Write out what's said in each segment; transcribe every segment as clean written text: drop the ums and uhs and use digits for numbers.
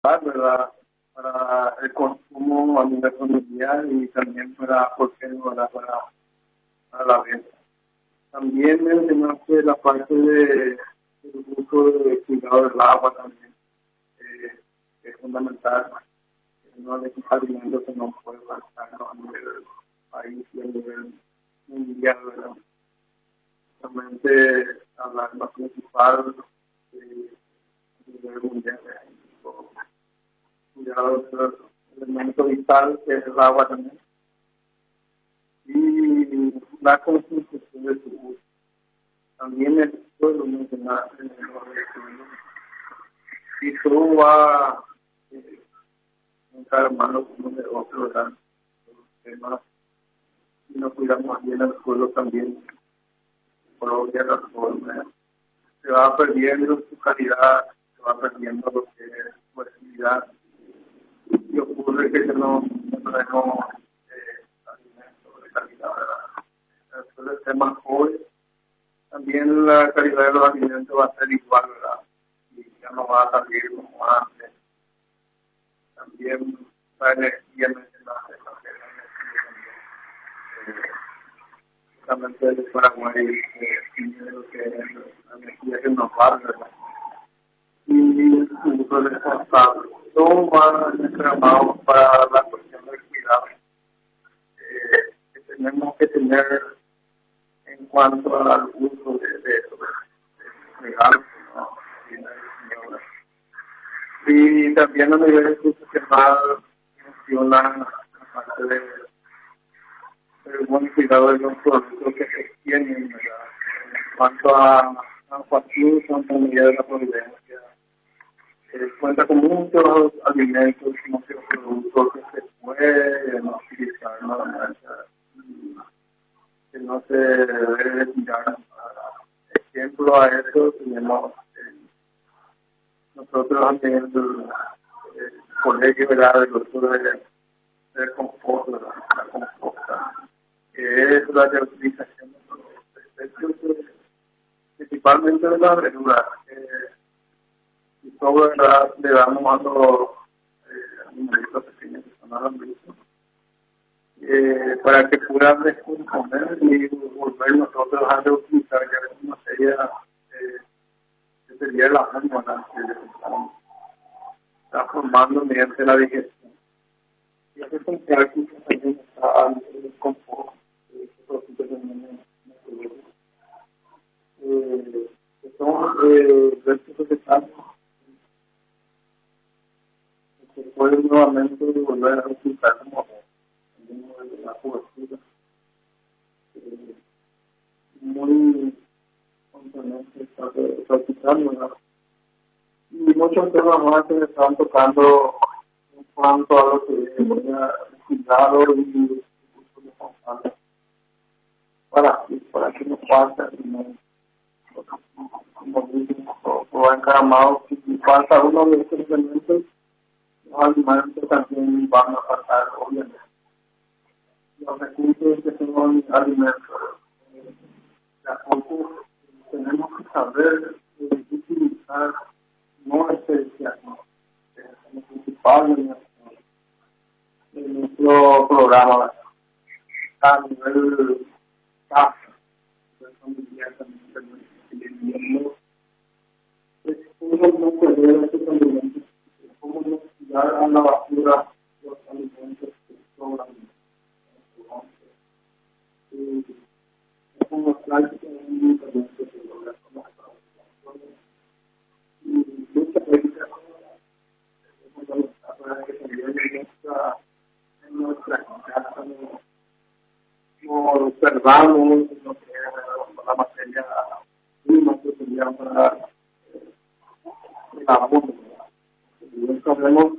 ¿verdad? Para el consumo a nivel familiar y también para, ¿por qué no?, ¿verdad?, para la venta. También mencionaste la parte del uso de cuidado del agua también, que es fundamental. Uno de los alimentos que no puede faltar a nivel país y a nivel mundial, ¿verdad? Realmente hablar más principal a nivel mundial, cuidado del elemento vital que es el agua también, y la concienciación de su uso. También el pueblo mencionar en el estudio, y todo va encarmando uno de otro, ¿verdad? Los temas, si no cuidamos bien al pueblo también, por obvias razones, se va perdiendo su calidad, se va perdiendo lo que es su actividad, y ocurre que no tenemos alimentos de calidad, ¿verdad? Suele ser más joven, también la calidad de los alimentos va a ser igual, ¿verdad? Y ya no va a salir como antes. También la energía mencionada, justamente el Paraguay tiene lo que es la energía renovable, ¿verdad? Y el uso responsable. Todo va encaminado para la cuestión del cuidado que tenemos que tener en cuanto al uso de eso, legal, ¿no? Y también a nivel institucional menciona la parte del buen cuidado de los productos que se tienen, ¿verdad? En cuanto a San Joaquín, Santa María de la Providencia, cuenta con muchos alimentos, muchos productos que se pueden utilizar, ¿no? Que no se debe tirar. Ejemplo a eso tenemos nosotros en el colegio, ¿verdad?, del uso del confort, ¿verdad?, la composta, que es la reutilización de los desechos, principalmente de la verdura. Y todo, ¿verdad?, le damos a los animalitos pequeños que son alambritos, para que puedan descomponer y volver nosotros a reutilizar ya es una materia que sería la hormona que está formando mediante la digestión. Y eso son prácticas que también están en el confort, que son restos vegetales que se pueden nuevamente volver a reutilizar como la cobertura. Muy componente está practicando, ¿verdad? Y muchos temas más que me están tocando en cuanto a lo que es el cuidado y uso responsable para que no pase, como dicen, todo encaramado. Si falta uno de estos elementos, los alimentos también van a faltar, obviamente. Los recursos que son alimentos, tampoco tenemos que saber utilizar no especial, ¿no? Es lo principal de nuestro programa a nivel casa, de familiar también, es cómo no perder estos alimentos, cómo no tirar a la basura los alimentos que sobran. Es una práctica muy importante que lograr con las personas. Y muchas veces para que también en nuestra casa no observamos lo que es la materia prima que sería para la mundo. Y sabemos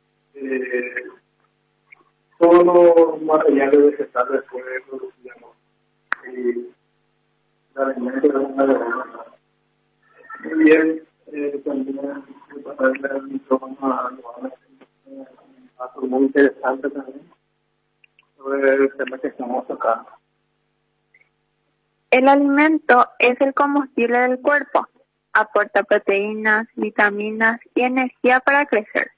todos los materiales vegetales pueden producirnos y la alimento es una de ellas. Muy bien, también pasarle el micrófono a Luana, un paso muy interesante también sobre el tema que estamos tocando. El alimento es el combustible del cuerpo. Aporta proteínas, vitaminas y energía para crecer.